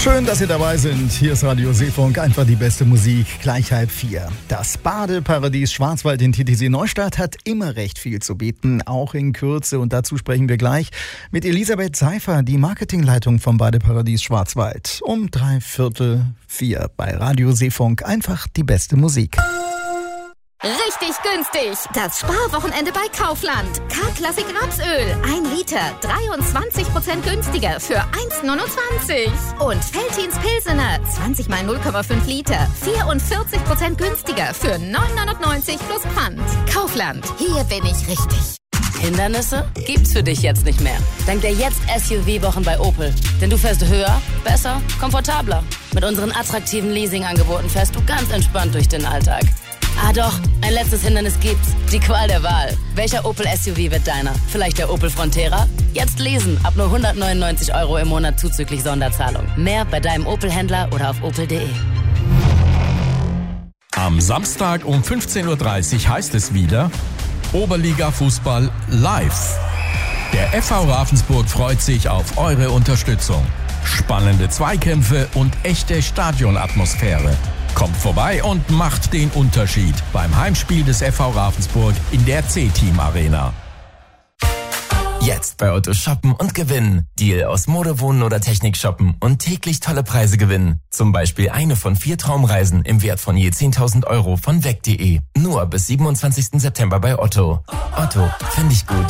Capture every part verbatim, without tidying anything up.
Schön, dass ihr dabei sind. Hier ist Radio Seefunk, einfach die beste Musik, gleich halb vier. Das Badeparadies Schwarzwald in T T C Neustadt hat immer recht viel zu bieten, auch in Kürze. Und dazu sprechen wir gleich mit Elisabeth Seifer, die Marketingleitung vom Badeparadies Schwarzwald. Um drei Viertel vier bei Radio Seefunk, einfach die beste Musik. Richtig günstig! Das Sparwochenende bei Kaufland. K-Klassik Rapsöl. ein Liter. dreiundzwanzig Prozent günstiger für eins neunundzwanzig. Und Veltins Pilsener. zwanzig mal null Komma fünf Liter. vierundvierzig Prozent günstiger für neun neunundneunzig plus Pfand. Kaufland. Hier bin ich richtig. Hindernisse gibt's für dich jetzt nicht mehr. Dank der jetzt S U V-Wochen bei Opel. Denn du fährst höher, besser, komfortabler. Mit unseren attraktiven Leasingangeboten fährst du ganz entspannt durch den Alltag. Ah doch, ein letztes Hindernis gibt's. Die Qual der Wahl. Welcher Opel S U V wird deiner? Vielleicht der Opel Frontera? Jetzt lesen. Ab nur hundertneunundneunzig Euro im Monat zuzüglich Sonderzahlung. Mehr bei deinem Opel-Händler oder auf opel punkt de. Am Samstag um fünfzehn Uhr dreißig heißt es wieder Oberliga-Fußball live. Der F V Ravensburg freut sich auf eure Unterstützung. Spannende Zweikämpfe und echte Stadionatmosphäre. Kommt vorbei und macht den Unterschied beim Heimspiel des F V Ravensburg in der C-Team Arena. Jetzt bei Otto shoppen und gewinnen. Deal aus Mode, Wohnen oder Technik shoppen und täglich tolle Preise gewinnen. Zum Beispiel eine von vier Traumreisen im Wert von je zehntausend Euro von weg punkt de. Nur bis siebenundzwanzigsten September bei Otto. Otto, finde ich gut.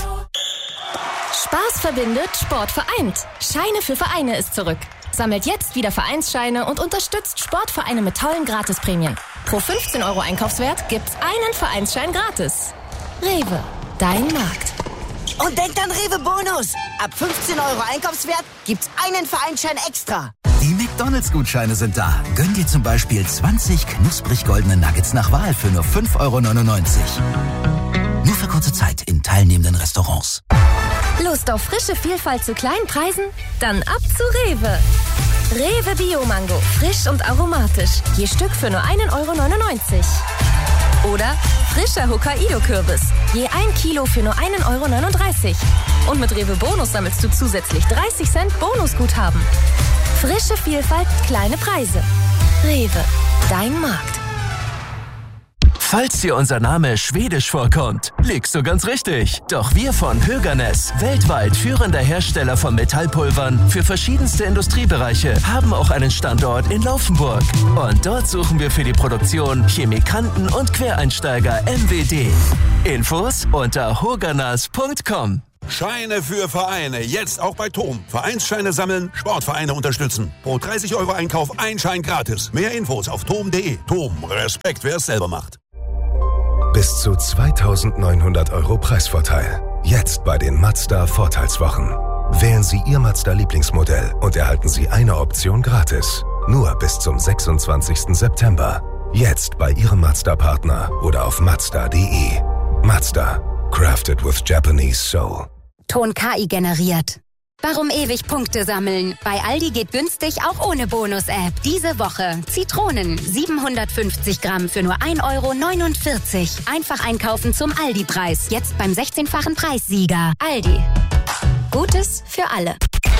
Spaß verbindet, Sport vereint. Scheine für Vereine ist zurück. Sammelt jetzt wieder Vereinsscheine und unterstützt Sportvereine mit tollen Gratisprämien. Pro fünfzehn Euro Einkaufswert gibt's einen Vereinsschein gratis. Rewe, dein Markt. Und denkt an Rewe Bonus. Ab fünfzehn Euro Einkaufswert gibt's einen Vereinsschein extra. Die McDonalds-Gutscheine sind da. Gönn dir zum Beispiel zwanzig knusprig goldene Nuggets nach Wahl für nur fünf Euro neunundneunzig. Nur für kurze Zeit in teilnehmenden Restaurants. Lust auf frische Vielfalt zu kleinen Preisen? Dann ab zu Rewe. Rewe Bio-Mango, frisch und aromatisch. Je Stück für nur ein Euro neunundneunzig. Oder frischer Hokkaido-Kürbis. Je ein Kilo für nur ein Euro neununddreißig. Und mit Rewe Bonus sammelst du zusätzlich dreißig Cent Bonusguthaben. Frische Vielfalt, kleine Preise. Rewe, dein Markt. Falls dir unser Name schwedisch vorkommt, liegst du ganz richtig. Doch wir von Höganäs, weltweit führender Hersteller von Metallpulvern für verschiedenste Industriebereiche, haben auch einen Standort in Laufenburg. Und dort suchen wir für die Produktion Chemikanten und Quereinsteiger M W D. Infos unter hoganas punkt com. Scheine für Vereine, jetzt auch bei Tom. Vereinsscheine sammeln, Sportvereine unterstützen. Pro dreißig Euro Einkauf ein Schein gratis. Mehr Infos auf tom punkt de. Tom, Respekt, wer es selber macht. Bis zu zweitausendneunhundert Euro Preisvorteil. Jetzt bei den Mazda Vorteilswochen. Wählen Sie Ihr Mazda-Lieblingsmodell und erhalten Sie eine Option gratis. Nur bis zum sechsundzwanzigsten September. Jetzt bei Ihrem Mazda-Partner oder auf mazda punkt de. Mazda. Crafted with Japanese Soul. Ton K I generiert. Warum ewig Punkte sammeln? Bei Aldi geht günstig auch ohne Bonus-App. Diese Woche Zitronen siebenhundertfünfzig Gramm für nur ein Euro neunundvierzig. Einfach einkaufen zum Aldi-Preis. Jetzt beim sechzehnfachen Preissieger. Aldi. Gutes für alle.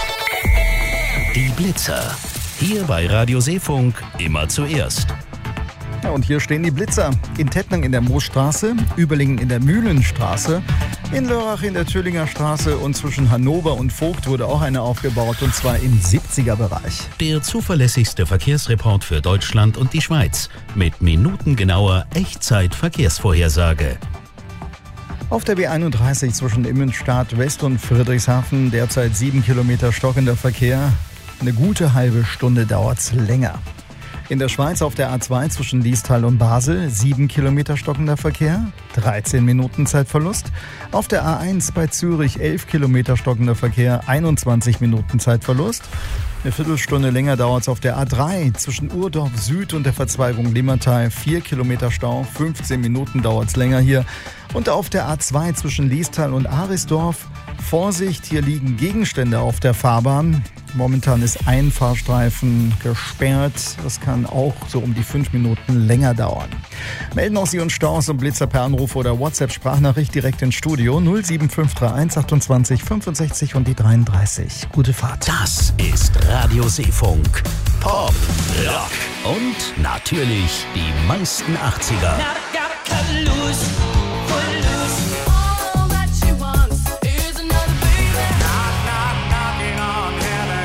Die Blitzer. Hier bei Radio Seefunk immer zuerst. Ja, und hier stehen die Blitzer. In Tettnang in der Moosstraße, Überlingen in der Mühlenstraße, in Lörrach in der Thüringer Straße und zwischen Hannover und Vogt wurde auch eine aufgebaut, und zwar im siebziger Bereich. Der zuverlässigste Verkehrsreport für Deutschland und die Schweiz mit minutengenauer Echtzeit-Verkehrsvorhersage. Auf der B einunddreißig zwischen Immenstadt West und Friedrichshafen derzeit sieben Kilometer stockender Verkehr. Eine gute halbe Stunde dauert's länger. In der Schweiz auf der A zwei zwischen Liestal und Basel sieben Kilometer stockender Verkehr, dreizehn Minuten Zeitverlust. Auf der A eins bei Zürich elf Kilometer stockender Verkehr, einundzwanzig Minuten Zeitverlust. Eine Viertelstunde länger dauert es auf der A drei zwischen Urdorf Süd und der Verzweigung Limmertal, vier Kilometer Stau, fünfzehn Minuten dauert es länger hier. Und auf der A zwei zwischen Liestal und Arisdorf, Vorsicht, hier liegen Gegenstände auf der Fahrbahn. Momentan ist ein Fahrstreifen gesperrt. Das kann auch so um die fünf Minuten länger dauern. Melden auch Sie uns Staus und Blitzer per Anruf oder WhatsApp-Sprachnachricht direkt ins Studio null sieben fünf drei eins achtundzwanzig fünfundsechzig und die dreiunddreißig. Gute Fahrt. Das ist Radio Seefunk. Pop, Rock und natürlich die meisten achtziger.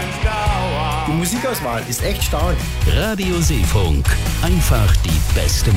Die Musikauswahl ist echt stark. Radio Seefunk. Einfach die beste